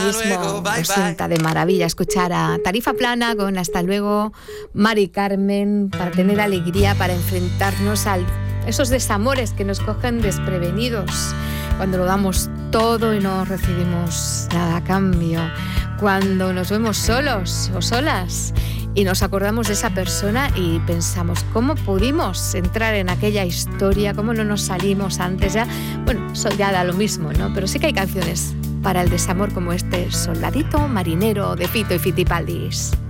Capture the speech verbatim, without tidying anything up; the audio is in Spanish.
mismo resulta de maravilla escuchar a Tarifa Plana con Hasta luego, Mari Carmen, para tener alegría, para enfrentarnos a esos desamores que nos cogen desprevenidos, cuando lo damos todo y no recibimos nada a cambio, cuando nos vemos solos o solas y nos acordamos de esa persona y pensamos cómo pudimos entrar en aquella historia, cómo no nos salimos antes. Ya, bueno, eso ya da lo mismo, ¿no? Pero sí que hay canciones para el desamor como este Soldadito Marinero de Fito y Fitipaldis.